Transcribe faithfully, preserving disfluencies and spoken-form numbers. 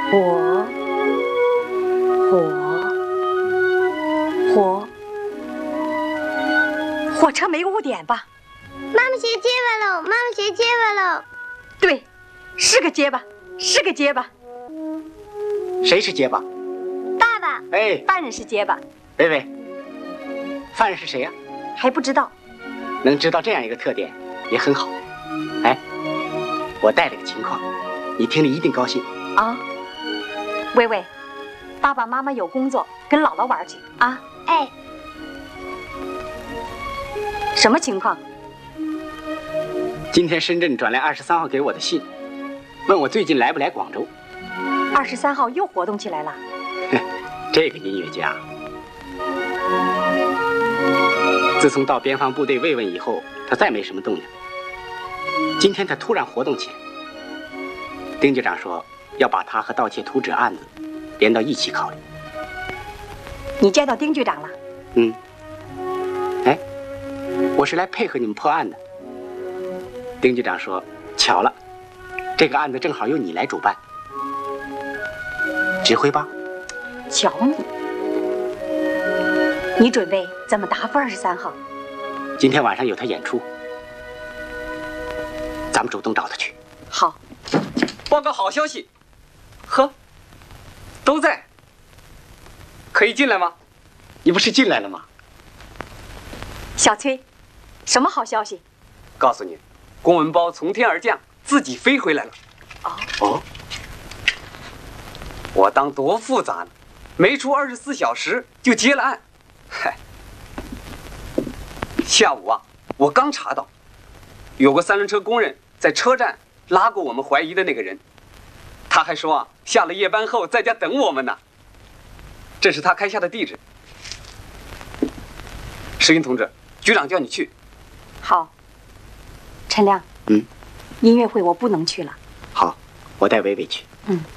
火，火，火，火车没污点吧？ 妈妈学结巴喽！妈妈学结巴喽！ 对，是个结巴，是个结巴。 谁是结巴？ 爸爸。 哎， 犯人是结巴。 薇薇，犯人是谁呀？ 还不知道。 能知道这样一个特点也很好。哎，我带了个情况，你听了一定高兴啊。薇薇，爸爸妈妈有工作，跟姥姥玩去啊。 哎。 什么情况？ 今天深圳转来二十三号给我的信，问我最近来不来广州。 二十三号又活动起来了。 这个音乐家，自从到边防部队慰问以后，他再没什么动静。今天他突然活动起来。丁局长说要把他和盗窃图纸案子连到一起考虑。 你见到丁局长了？ 嗯。哎，我是来配合你们破案的。丁局长说，巧了，这个案子正好由你来主办，指挥吧。 瞧你，你准备怎么答复二十三号？ 今天晚上有他演出，咱们主动找他去。 好。 报告好消息，呵，都在，可以进来吗？ 你不是进来了吗？ 小崔，什么好消息？ 告诉你，公文包从天而降，自己飞回来了。 哦哦， 我当多复杂呢，没出二十四小时就接了案。嗨，下午啊，我刚查到，有个三轮车工人在车站拉过我们怀疑的那个人，他还说啊，下了夜班后在家等我们呢。这是他开下的地址。石英同志，局长叫你去。 好。陈亮。 嗯。 音乐会我不能去了。 好，我带薇薇去。 嗯。